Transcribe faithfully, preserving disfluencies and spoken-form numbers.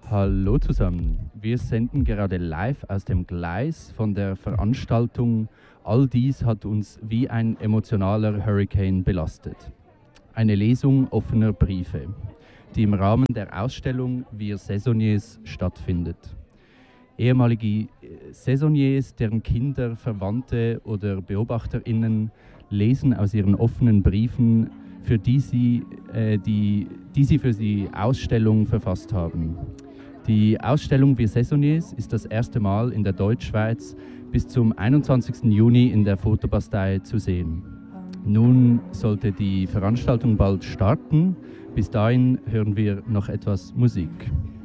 Hallo zusammen, wir senden gerade live aus dem Gleis von der Veranstaltung All dies hat uns wie ein emotionaler Hurricane belastet. Eine Lesung offener Briefe, die im Rahmen der Ausstellung Wir Saisonniers stattfindet. Ehemalige Saisonniers, deren Kinder, Verwandte oder BeobachterInnen lesen aus ihren offenen Briefen, für die sie, äh, die, die sie für die Ausstellung verfasst haben. Die Ausstellung Wir Saisonniers ist das erste Mal in der Deutschschweiz bis zum einundzwanzigsten Juni in der Fotobastei zu sehen. Nun sollte die Veranstaltung bald starten. Bis dahin hören wir noch etwas Musik.